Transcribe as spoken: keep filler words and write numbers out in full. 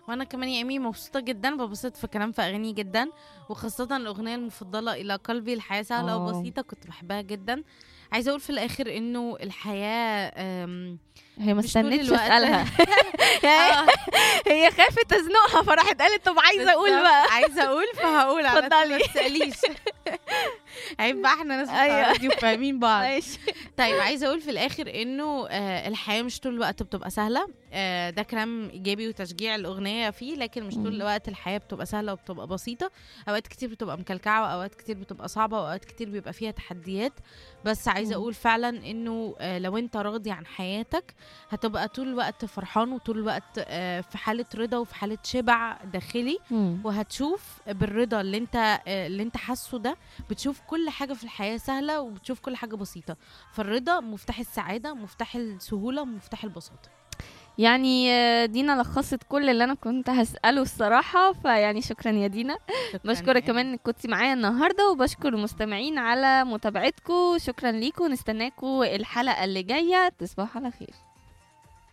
وانا كمان يا ايمي مبسوطه جدا، ببسط في كلام في اغاني جدا، وخاصه الاغنيه المفضله الى قلبي الحياه سهله اه، وبسيطه كنت بحبها جدا. عايزه اقول في الاخر انه الحياه أم، هي ما مش طول استنتش الوقت. اسالها. يعني اه هي خافت تزنقها فراحت قالت طب عايزه اقول بالظبط، بقى. عايزه اقول فهقول على طول، ما اتفضلي. تساليش. عيب بقى، احنا ناس بتاع ايوه راديو فاهمين بعض. ماشي. طيب عايزه اقول في الاخر انه آه الحياه مش طول الوقت بتبقى سهله، آه ده كلام ايجابي وتشجيع الاغنيه فيه، لكن مش طول مم. الوقت الحياه بتبقى سهله وبتبقى بسيطه. اوقات كتير بتبقى مكلكعه، واوقات كتير بتبقى صعبه، واوقات كتير بيبقى فيها تحديات. بس عايزه مم. اقول فعلا انه آه لو انت راضي عن حياتك هتبقى طول الوقت فرحان، وطول الوقت آه في حاله رضا وفي حاله شبع داخلي. مم. وهتشوف بالرضا اللي انت آه اللي انت حاسه ده، بتشوف كل حاجه في الحياه سهله، وبتشوف كل حاجه بسيطه. فالرضا مفتاح السعادة، مفتاح السهولة، مفتاح البساطة. يعني آه، دينا لخصت كل اللي انا كنت هسأله الصراحة، فيعني شكرا يا دينا. شكرا بشكرك يا كمان إيمي. انك كنتي معايا النهاردة، وبشكر المستمعين على متابعتكم. شكرا ليكم، نستناكم الحلقة اللي جاية. تصبحوا على خير.